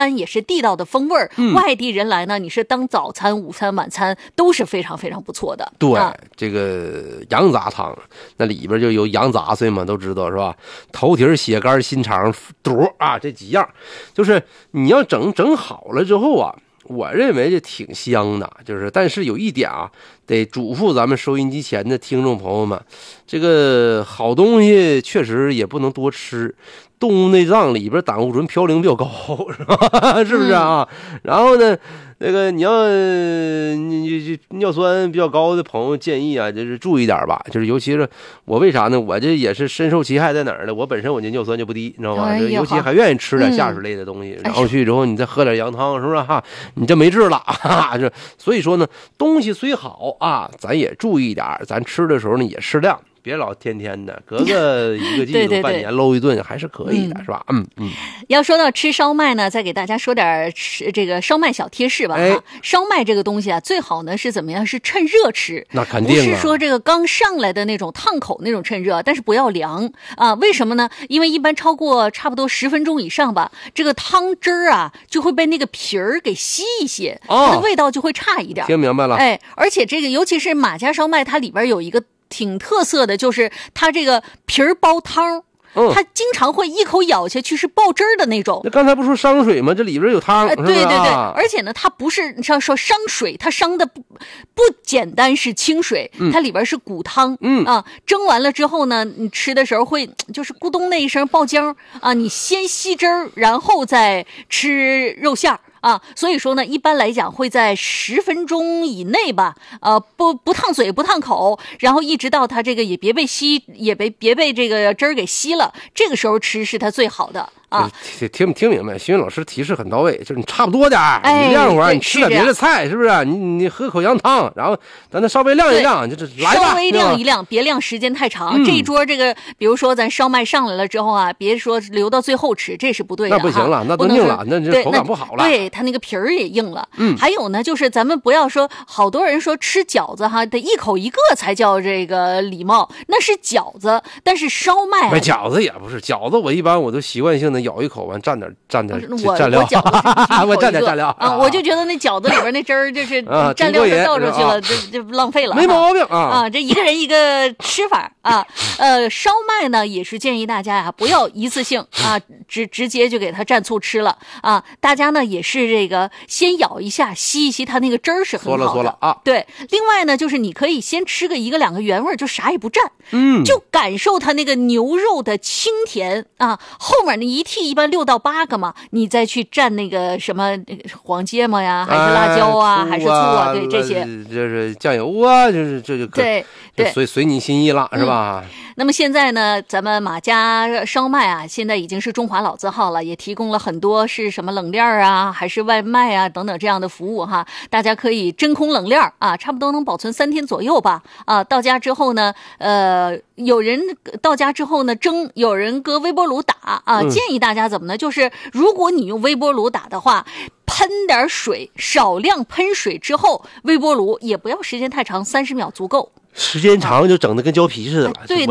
也是地道的风味儿。外地人来呢，你是当早餐、午餐、晚餐都是非常非常不错的。 对，这个羊杂汤那里边就有羊杂碎嘛，都知道是吧？头蹄、血肝、心肠、肚啊，这几样，就是你要整好了之后啊，我认为这挺香的。就是但是有一点啊，得嘱咐咱们收音机前的听众朋友们，这个好东西确实也不能多吃。动物内脏里边胆固醇嘌呤比较高，是吧？是不是啊？然后呢，那个你要你尿酸比较高的朋友建议啊，就是注意点吧。就是尤其是我为啥呢？我这也是深受其害在哪儿呢？我本身我就尿酸就不低，你知道吧？尤其还愿意吃点下水类的东西，然后去之后你再喝点羊汤，是不是哈？你这没治了哈。所以说呢，东西虽好啊，咱也注意点，咱吃的时候呢也适量。别老天天的，隔个一个季度半年搂一顿还是可以的，是吧？ 要说到吃烧麦呢，再给大家说点这个烧麦小贴士吧。烧麦这个东西啊，最好呢是怎么样？是趁热吃， 那肯定不是说这个刚上来的那种烫口那种趁热，但是不要凉啊。为什么呢？因为一般超过差不多10分钟以上吧，这个汤汁儿啊就会被那个皮儿给吸一些，它的味道就会差一点。 听明白了。 而且这个尤其是马家烧麦，它里边有一个挺特色的，就是它这个皮儿包汤，它经常会一口咬下去是爆汁儿的那种。 那刚才不说伤水吗？这里边有汤， 对对对，而且呢，它不是像说伤水，它伤的不简单是清水，它里边是骨汤。蒸完了之后呢，你吃的时候会就是咕咚那一声爆浆啊，你先吸汁儿，然后再吃肉馅儿。所以说呢，一般来讲会在10分钟以内吧，不烫嘴不烫口，然后一直到它这个也别被这个汁儿给吸了，这个时候吃是它最好的。 听明白，徐云老师提示很到位，就是你差不多点你晾会儿，你吃点别的菜，是不是？你喝口羊汤，然后咱稍微晾一晾，就是来吧， 稍微晾一晾，别晾时间太长。这一桌这个，比如说咱烧麦上来了之后啊，别说留到最后吃，这是不对的。 那不行了，那都硬了，那这口感不好了。 对，它那个皮儿也硬了。还有呢，就是咱们不要说，好多人说吃饺子哈，得一口一个才叫这个礼貌，那是饺子，但是烧麦啊， 饺子也不是饺子，我一般我都习惯性的咬一口完蘸点蘸料， 我蘸点蘸料啊，我就觉得那饺子里边那汁儿就是蘸料就倒出去了，就浪费了， 没毛病啊。 这一个人一个吃法啊。烧麦呢也是建议大家呀不要一次性啊直接就给它蘸醋吃了啊。大家呢也是这个先咬一下吸一吸它那个汁儿是很好的啊。 对，另外呢就是你可以先吃个1个2个原味，就啥也不蘸，就感受它那个牛肉的清甜啊。后面那一屉一般6到8个嘛，你再去蘸那个什么黄芥末呀，还是辣椒啊，还是醋啊，对这些， 就是酱油啊，这就可以，对，随你心意了，是吧？ 那么现在呢，咱们马家烧麦啊，现在已经是中华老字号了，也提供了很多是什么冷链啊，还是外卖啊等等这样的服务哈。大家可以真空冷链啊，差不多能保存3天左右吧。到家之后呢，有人到家之后呢蒸，有人搁微波炉打啊。建议大家怎么呢？就是如果你用微波炉打的话，喷点水，少量喷水之后，微波炉也不要时间太长，30秒足够。 时间长就整得跟胶皮似的了。 对，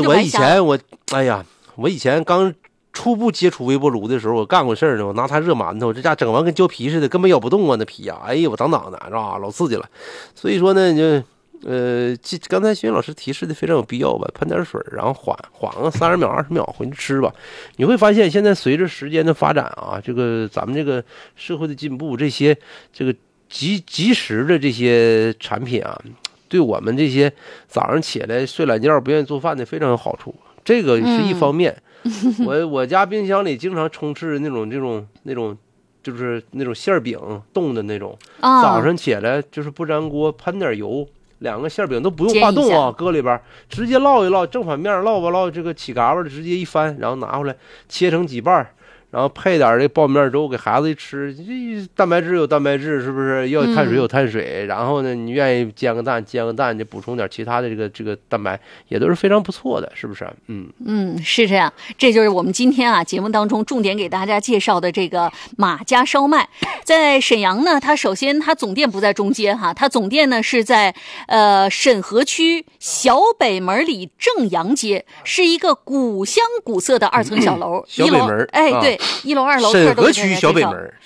我以前刚初步接触微波炉的时候，我干过事儿呢。我拿它热馒头，这家整完跟胶皮似的，根本咬不动啊那皮啊！哎呀，我当的是吧？老刺激了。所以说呢，刚才徐云老师提示的非常有必要吧？喷点水，然后缓个30秒、20秒回去吃吧。你会发现，现在随着时间的发展啊，这个咱们这个社会的进步，这些这个及时的这些产品啊。对我们这些早上起来睡懒觉不愿意做饭的非常有好处，这个是一方面。我家冰箱里经常充斥那种就是那种馅饼冻的那种，早上起来就是不粘锅，喷点油，2个馅饼都不用化冻啊，搁里边直接烙一烙，正反面烙吧烙，这个起嘎巴的直接一翻，然后拿回来切成几瓣。然后配点这苞米面粥给孩子一吃，这蛋白质有蛋白质，是不是？要碳水有碳水。然后呢，你愿意煎个蛋，就补充点其他的这个蛋白，也都是非常不错的，是不是？ 是这样。这就是我们今天啊节目当中重点给大家介绍的这个马家烧麦。在沈阳呢，它首先它总店不在中间哈，它总店呢是在沈河区小北门里正阳街，是一个古香古色的2层小楼。 小北门， 对。 对，1楼2楼沈河客都给大区家介绍小北门，